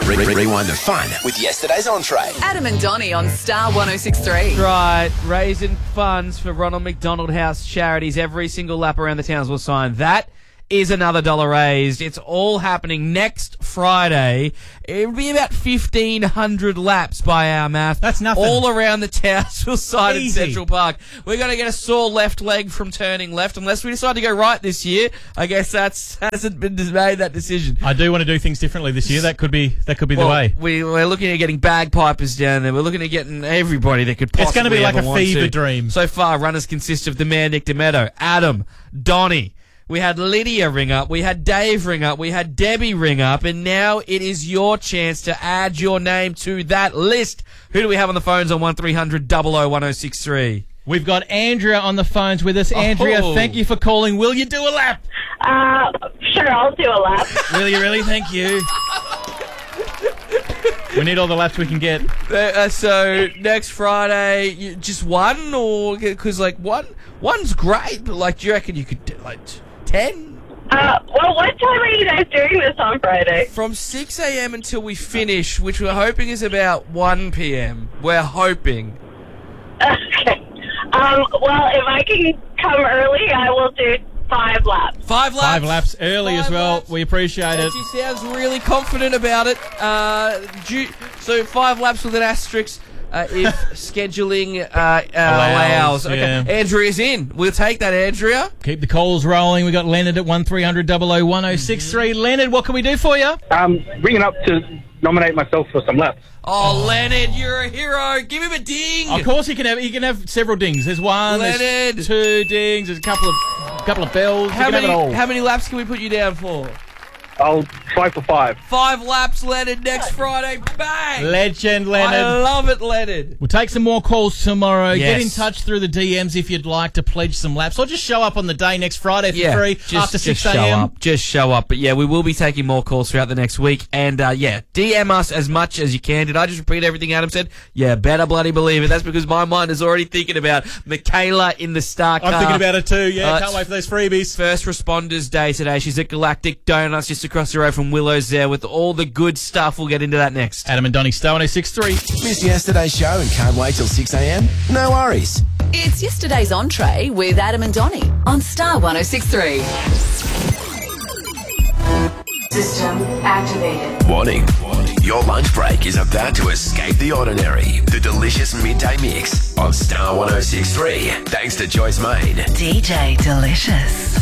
Rewind the fun with yesterday's entree. Adam and Donnie on Star 106.3. Right, raising funds for Ronald McDonald House charities. Every single lap around the towns will sign. That is another $1 raised. It's all happening next Friday. It'll be about 1,500 laps by our math. That's nothing. All around the Townsville side in Easy. Central Park. We're going to get a sore left leg from turning left unless we decide to go right this year. I guess hasn't been made that decision. I do want to do things differently this year. That could be the way. We're looking at getting bagpipers down there. We're looking at getting everybody that could possibly It's going to be like ever a want fever to. dream. So far, runners consist of the man Nick Demetto, Adam, Donnie. We had Lydia ring up, we had Dave ring up, we had Debbie ring up, and now it is your chance to add your name to that list. Who do we have on the phones on 1300 001063? We've got Andrea on the phones with us. Andrea, thank you for calling. Will you do a lap? Sure, I'll do a lap. Will you really? Thank you. We need all the laps we can get. So next Friday, just one, or because one's great, but do you reckon you could do 10? Well, what time are you guys doing this on Friday? From 6 a.m. until we finish, which we're hoping is about 1 p.m. We're hoping. Okay. Well, if I can come early, I will do 5 laps. 5 laps? 5 laps early as well. Laps. We appreciate it. She sounds really confident about it. So 5 laps with an asterisk if scheduling allows. Okay. Yeah. Andrea's in. We'll take that, Andrea. Keep the calls rolling. We got Leonard at 1300 001063. Leonard, what can we do for you? Ringing up to nominate myself for some laps. Oh, Leonard, you're a hero. Give him a ding. Of course, he can have several dings. There's one, Leonard. there's 2 dings, there's a couple of bells. How you can have it all. many laps can we put you down for? I'll try for 5. 5 laps, Leonard, next Friday. Bang! Legend, Leonard. I love it, Leonard. We'll take some more calls tomorrow. Yes. Get in touch through the DMs if you'd like to pledge some laps, or just show up on the day next Friday for free after 6 a.m. Just show up. But yeah, we will be taking more calls throughout the next week. And DM us as much as you can. Did I just repeat everything Adam said? Yeah, better bloody believe it. That's because my mind is already thinking about Michaela in the Star Car. I'm thinking about it too. Yeah, can't wait for those freebies. First Responders Day today. She's at Galactic Donuts just across the road from Willows there with all the good stuff. We'll get into that next. Adam and Donnie, Star 1063. Missed yesterday's show and can't wait till 6 a.m? No worries. It's yesterday's entree with Adam and Donnie on Star 106.3. System activated. Warning. Your lunch break is about to escape the ordinary. The delicious midday mix on Star 106.3. Thanks to Joyce Main. DJ Delicious.